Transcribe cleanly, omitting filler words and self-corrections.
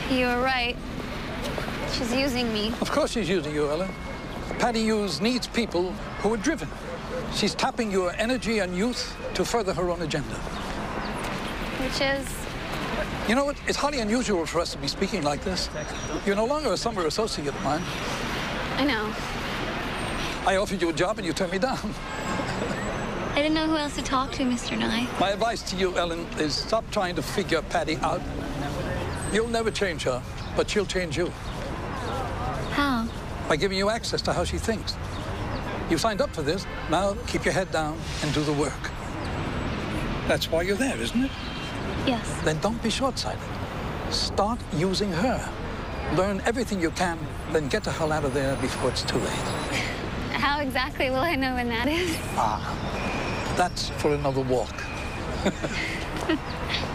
You're right. She's using me. Of course she's using you, Ellen. Patty Hughes needs people who are driven. She's tapping your energy and youth to further her own agenda. Which is? You know what? It's highly unusual for us to be speaking like this. You're no longer a summer associate of mine. I know. I offered you a job and you turned me down. I didn't know who else to talk to, Mr. Nye. My advice to you, Ellen, is stop trying to figure Patty out. You'll never change her, but she'll change you. How? By giving you access to how she thinks. You signed up for this. Now keep your head down and do the work. That's why you're there, isn't it? Yes. Then don't be short-sighted. Start using her. Learn everything you can, then get the hell out of there before it's too late. How exactly will I know when that is? That's for another walk.